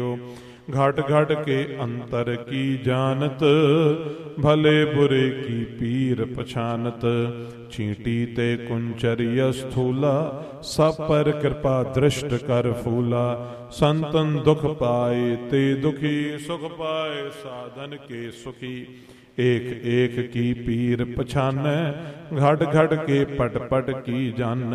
घट घट के अंतर की जानत, भले बुरे की पीर पछानत। चींटी ते कुंचरिय स्थूला, सब पर कृपा दृष्ट कर फूला। संतन दुख पाए ते दुखी, सुख पाए साधन के सुखी। एक एक की पीर पछानै, घट घट के पट पट की जानै।